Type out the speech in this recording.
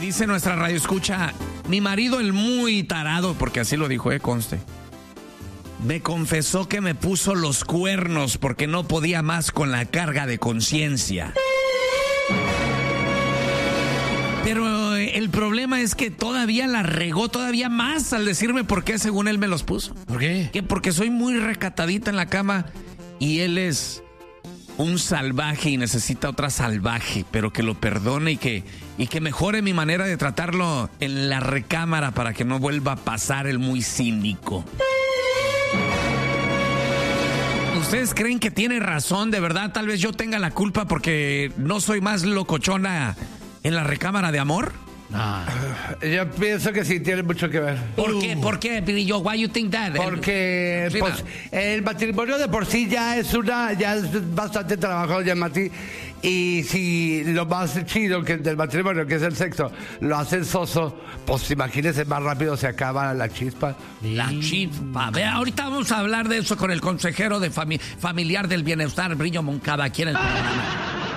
Dice nuestra radioescucha, mi marido el muy tarado, porque así lo dijo, conste. Me confesó que me puso los cuernos porque no podía más con la carga de conciencia. Pero el problema es que todavía la regó todavía más al decirme por qué según él me los puso. ¿Por qué? Que porque soy muy recatadita en la cama y él es un salvaje y necesita otra salvaje, pero que lo perdone y que mejore mi manera de tratarlo en la recámara para que no vuelva a pasar el muy cínico. ¿Ustedes creen que tiene razón? De verdad, tal vez yo tenga la culpa porque no soy más locochona en la recámara de amor. Yo pienso que sí, tiene mucho que ver. ¿Por qué? ¿Por qué, Pilillo? Why you think that? Porque pues, el matrimonio de por sí ya es bastante trabajo, ya, Mati. Y si lo más chido que del matrimonio, que es el sexo, lo hacen soso, pues imagínense, más rápido se acaba la chispa. La chispa. Ve, ahorita vamos a hablar de eso con el consejero de familiar del bienestar, Brillo Moncada, aquí en el programa.